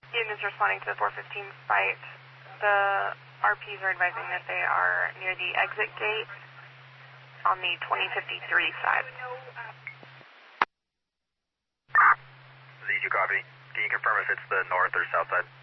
Ian is responding to the 415 fight. The RPs are advising that they are near the exit gate on the 2053 side. Z2 copy. Can you confirm if it's the north or south side?